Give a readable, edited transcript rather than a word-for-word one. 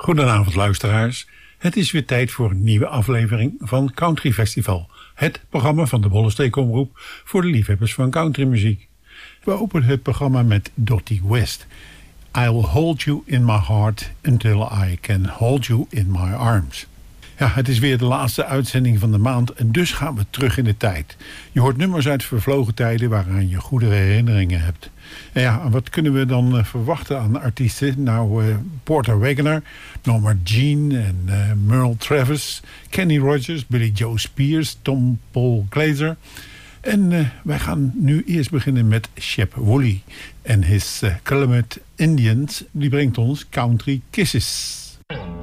Goedenavond luisteraars. Het is weer tijd voor een nieuwe aflevering van Country Festival. Het programma van de Bollenstreek-omroep voor de liefhebbers van countrymuziek. We openen het programma met Dottie West. I'll hold you in my heart until I can hold you in my arms. Ja, het is weer de laatste uitzending van de maand en dus gaan we terug in de tijd. Je hoort nummers uit vervlogen tijden waaraan je goede herinneringen hebt. En ja, wat kunnen we dan verwachten aan artiesten? Nou, Porter Wagoner, Norma Jean en Merle Travis, Kenny Rogers, Billy Joe Spears, Tom Paul Glaser. En wij gaan nu eerst beginnen met Shep Woolley en his Calumet Indians. Die brengt ons Country Kisses.